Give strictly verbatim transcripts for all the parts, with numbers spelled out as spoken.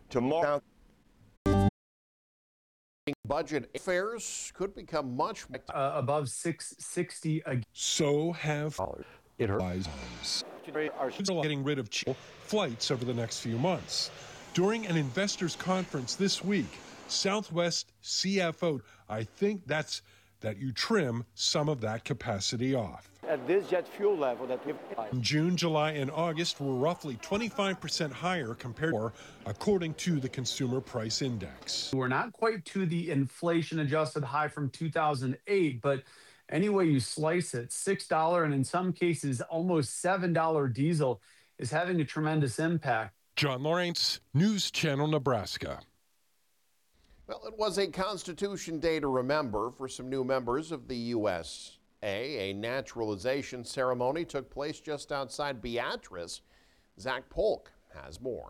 Tomorrow, budget fares could become much uh, above six sixty again. So have it homes. Are getting rid of cheap flights over the next few months. During an investors conference this week, Southwest C F O, I think that's that you trim some of that capacity off. At this jet fuel level that we've... June, July, and August were roughly twenty-five percent higher compared to, according to the Consumer Price Index. We're not quite to the inflation-adjusted high from two thousand eight, but any way you slice it, six dollars and in some cases almost seven dollars diesel is having a tremendous impact. John Lawrence, News Channel, Nebraska. Well, it was a Constitution Day to remember for some new members of the U S A. A naturalization ceremony took place just outside Beatrice. Zach Polk has more.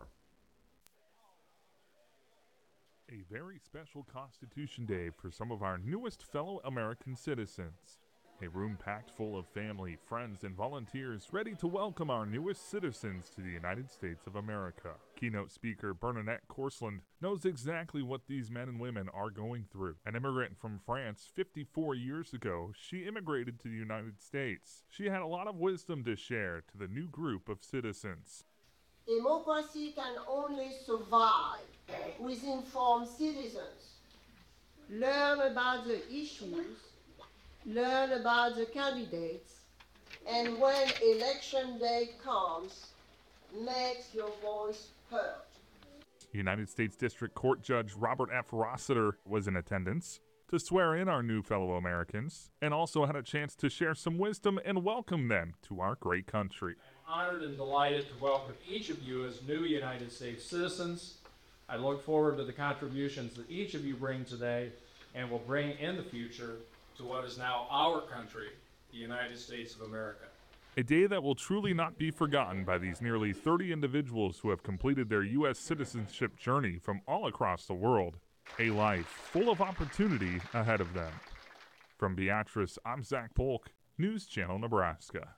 A very special Constitution Day for some of our newest fellow American citizens. A room packed full of family, friends, and volunteers ready to welcome our newest citizens to the United States of America. Keynote speaker Bernadette Corsland knows exactly what these men and women are going through. An immigrant from France fifty-four years ago, she immigrated to the United States. She had a lot of wisdom to share to the new group of citizens. Democracy can only survive with informed citizens. Learn about the issues, learn about the candidates, and when election day comes, make your voice heard. United States District Court Judge Robert F. Rossiter was in attendance to swear in our new fellow Americans and also had a chance to share some wisdom and welcome them to our great country. I'm honored and delighted to welcome each of you as new United States citizens. I look forward to the contributions that each of you bring today and will bring in the future to what is now our country, the United States of America. A day that will truly not be forgotten by these nearly thirty individuals who have completed their U S citizenship journey from all across the world. A life full of opportunity ahead of them. From Beatrice, I'm Zach Polk, News Channel, Nebraska.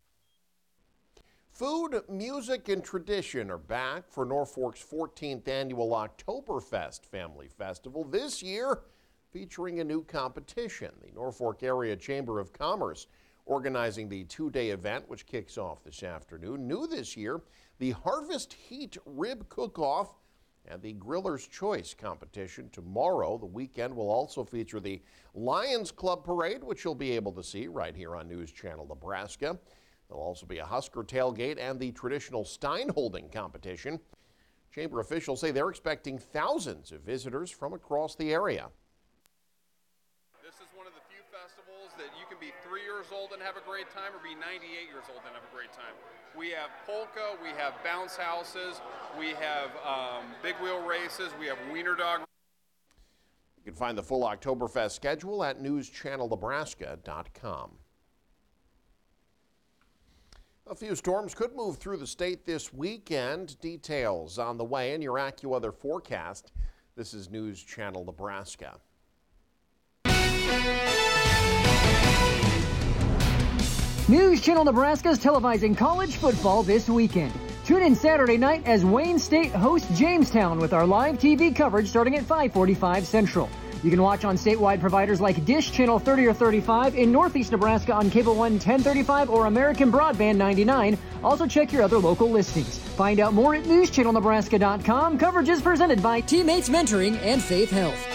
Food, music, and tradition are back for Norfolk's fourteenth annual Oktoberfest Family Festival, this year featuring a new competition. The Norfolk Area Chamber of Commerce organizing the two-day event, which kicks off this afternoon. New this year, the Harvest Heat Rib Cook-Off and the Griller's Choice competition tomorrow. The weekend will also feature the Lions Club Parade, which you'll be able to see right here on News Channel Nebraska. There'll also be a Husker tailgate and the traditional Stein holding competition. Chamber officials say they're expecting thousands of visitors from across the area. This is one of the few festivals that you can be three years old and have a great time or be ninety-eight years old and have a great time. We have polka, we have bounce houses, we have um, big wheel races, we have wiener dog. You can find the full Oktoberfest schedule at news channel nebraska dot com. A few storms could move through the state this weekend. Details on the way in your AccuWeather forecast. This is News Channel Nebraska. News Channel Nebraska is televising college football this weekend. Tune in Saturday night as Wayne State hosts Jamestown with our live T V coverage starting at five forty-five Central. You can watch on statewide providers like Dish Channel thirty or thirty-five, in Northeast Nebraska on Cable One ten thirty-five or American Broadband ninety-nine. Also check your other local listings. Find out more at news channel nebraska dot com. Coverage is presented by Teammates Mentoring and Faith Health.